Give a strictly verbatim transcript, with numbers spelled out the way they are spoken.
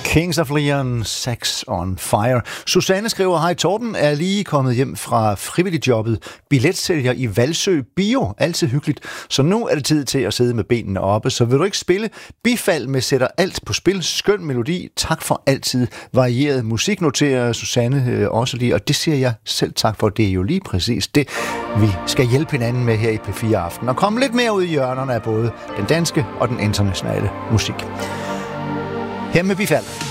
Kings of Leon, Sex on Fire. Susanne skriver, hej Torben, er lige kommet hjem fra frivilligjobbet. Billetsælger i Valsø Bio, altid hyggeligt. Så nu er det tid til at sidde med benene oppe. Så vil du ikke spille? Bifald med sætter alt på spil. Skøn melodi. Tak for altid varieret musik, noterer Susanne øh, også lige. Og det siger jeg selv tak for. Det er jo lige præcis det, vi skal hjælpe hinanden med her i P fire Aften. Og komme lidt mere ud i hjørnerne af både den danske og den internationale musik. Her med Bifald.